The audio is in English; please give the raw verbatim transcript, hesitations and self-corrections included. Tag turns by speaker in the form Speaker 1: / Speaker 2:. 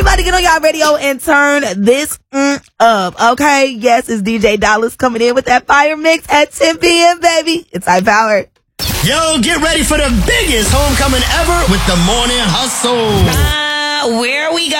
Speaker 1: Everybody get on y'all radio and turn this mm, up, okay? Yes, it's D J Dallas coming in with that fire mix at ten p.m., baby. It's high powered.
Speaker 2: Yo, get ready for the biggest homecoming ever with the Morning Hustle.
Speaker 3: Uh, where are we going?